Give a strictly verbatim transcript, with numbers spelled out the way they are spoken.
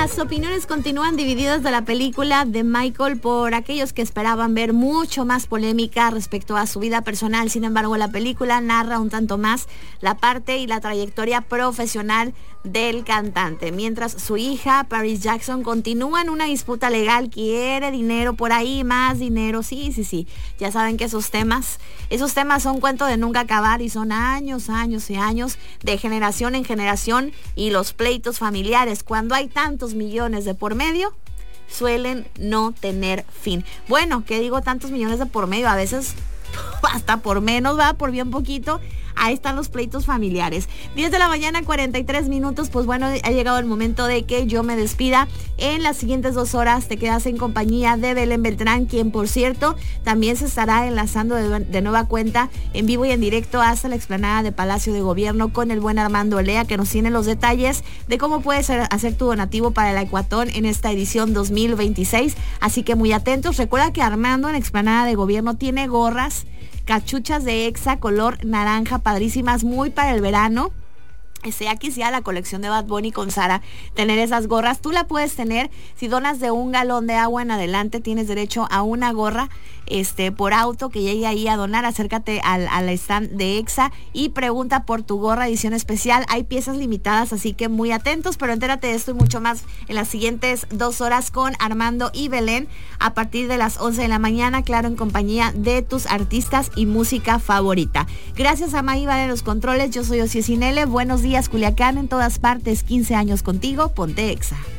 Las opiniones continúan divididas de la película de Michael por aquellos que esperaban ver mucho más polémica respecto a su vida personal. Sin embargo, la película narra un tanto más la parte y la trayectoria profesional del cantante. Mientras su hija, Paris Jackson, continúa en una disputa legal, quiere dinero por ahí, más dinero. Sí, sí, sí. Ya saben que esos temas, esos temas son cuento de nunca acabar y son años, años y años de generación en generación, y los pleitos familiares, cuando hay tantos millones de por medio, suelen no tener fin. Bueno, ¿qué digo tantos millones de por medio? A veces hasta por menos, va, por bien poquito. Ahí están los pleitos familiares. diez de la mañana, cuarenta y tres minutos. Pues bueno, ha llegado el momento de que yo me despida. En las siguientes dos horas te quedas en compañía de Belén Beltrán, quien, por cierto, también se estará enlazando de, de nueva cuenta en vivo y en directo hasta la explanada de Palacio de Gobierno con el buen Armando Olea, que nos tiene los detalles de cómo puedes hacer tu donativo para el Ecuatón en esta edición dos mil veintiséis. Así que muy atentos. Recuerda que Armando en explanada de Gobierno tiene gorras, cachuchas de Exa color naranja, padrísimas, muy para el verano. Sea quisiera la colección de Bad Bunny con Sara tener esas gorras. Tú la puedes tener si donas de un galón de agua en adelante. Tienes derecho a una gorra este por auto que llegue ahí a donar. Acércate al, al stand de Exa y pregunta por tu gorra edición especial. Hay piezas limitadas, así que muy atentos, pero entérate de esto y mucho más en las siguientes dos horas con Armando y Belén a partir de las once de la mañana, claro, en compañía de tus artistas y música favorita. Gracias a Maíba de los controles. Yo soy Ociel Cinele. Buenos días, Culiacán, en todas partes. quince años contigo. Ponte Exa.